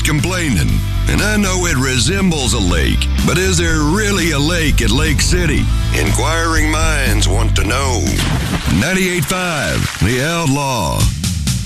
quit complaining. And I know it resembles a lake, but is there really a lake at Lake City? Inquiring minds want to know. 98.5, The Outlaw.